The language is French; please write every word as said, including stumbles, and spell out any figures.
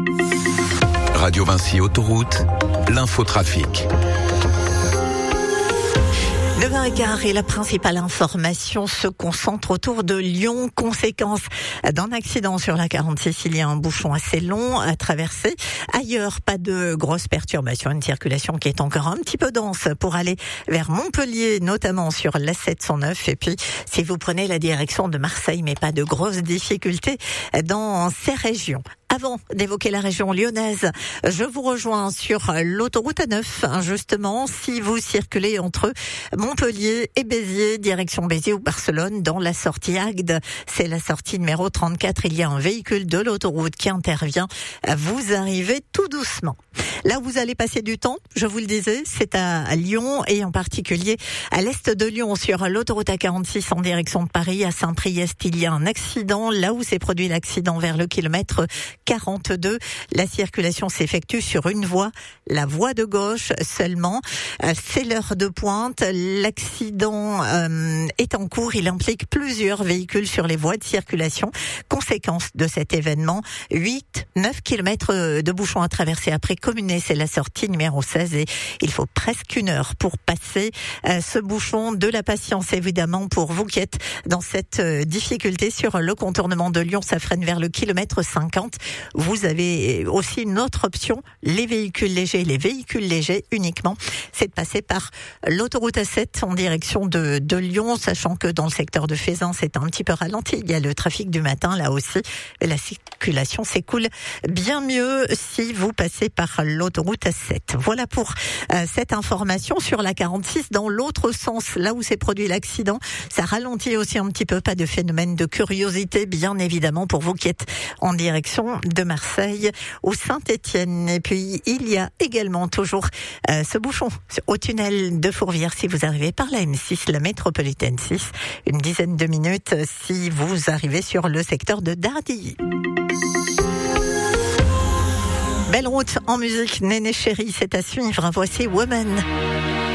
Radio Vinci Autoroute, l'infotrafic. neuf heures quinze et la principale information se concentre autour de Lyon. Conséquence d'un accident sur la quarante-six, il y a un bouchon assez long à traverser. Ailleurs, pas de grosses perturbations, une circulation qui est encore un petit peu dense pour aller vers Montpellier, notamment sur l'A sept cent neuf. Et puis, si vous prenez la direction de Marseille, mais pas de grosses difficultés dans ces régions. Avant d'évoquer la région lyonnaise, je vous rejoins sur l'autoroute A neuf, justement, si vous circulez entre Montpellier et Béziers, direction Béziers ou Barcelone, dans la sortie Agde. C'est la sortie numéro trente-quatre. Il y a un véhicule de l'autoroute qui intervient. Vous arrivez tout doucement. Là où vous allez passer du temps, je vous le disais, c'est à Lyon et en particulier à l'est de Lyon, sur l'autoroute A quarante-six en direction de Paris. À Saint-Priest, il y a un accident. Là où s'est produit l'accident, vers le kilomètre quarante-deux, la circulation s'effectue sur une voie, la voie de gauche seulement. C'est l'heure de pointe. L'accident euh, est en cours. Il implique plusieurs véhicules sur les voies de circulation. Conséquence de cet événement, huit neuf kilomètres de bouchons à traverser après Communé. C'est la sortie numéro seize et il faut presque une heure pour passer euh, ce bouchon. De la patience évidemment pour vous qui êtes dans cette euh, difficulté sur le contournement de Lyon. Ça freine vers le kilomètre cinquante. Vous avez aussi une autre option, les véhicules légers. Les véhicules légers uniquement, c'est de passer par l'autoroute A sept en direction de, de Lyon, sachant que dans le secteur de Feyzin, c'est un petit peu ralenti. Il y a le trafic du matin là aussi. Et la circulation s'écoule bien mieux si vous passez par l'autoroute A sept. Voilà pour euh, cette information sur la quarante-six. Dans l'autre sens, là où s'est produit l'accident, ça ralentit aussi un petit peu. Pas de phénomène de curiosité, bien évidemment, pour vous qui êtes en direction de Marseille ou Saint-Étienne. Et puis, il y a également toujours euh, ce bouchon au tunnel de Fourvière si vous arrivez par la M six, la métropolitaine six. Une dizaine de minutes si vous arrivez sur le secteur de Dardilly. Belle route en musique, Néné Chérie, c'est à suivre. Voici Woman.